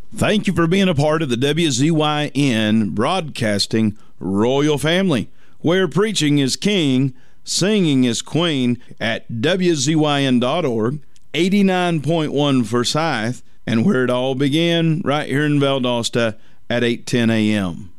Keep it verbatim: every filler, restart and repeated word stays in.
Thank you for being a part of the W Z Y N Broadcasting Royal Family, where preaching is king, singing is queen, at W Z Y N dot org, eighty-nine point one Forsyth, and where it all began, right here in Valdosta at eight ten a.m.